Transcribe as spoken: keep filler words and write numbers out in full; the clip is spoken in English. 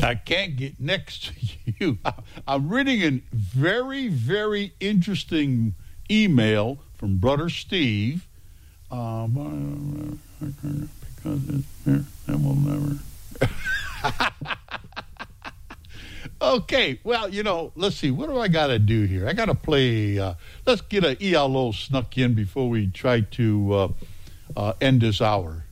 I can't get next to you. I'm reading a very, very interesting email from Brother Steve. Um, because it's there, that will never. Okay, well, you know, let's see. What do I got to do here? I got to play. Uh, let's get an E L O snuck in before we try to uh, uh, end this hour.